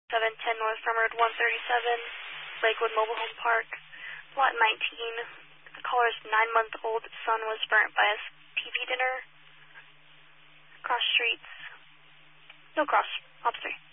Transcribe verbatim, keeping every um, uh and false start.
seven ten North Farm Road one thirty-seven, Lakewood Mobile Home Park, Lot nineteen. The caller's nine-month-old son was burnt by a T V dinner. Cross streets. No cross. Opposite.